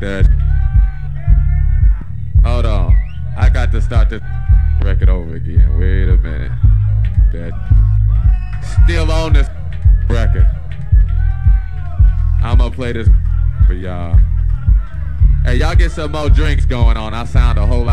that. Hold on. I got to start this record over again. Wait a minute. That still on this record. I'm gonna play this for y'all. Hey, y'all get some more drinks going on. I sound a whole lot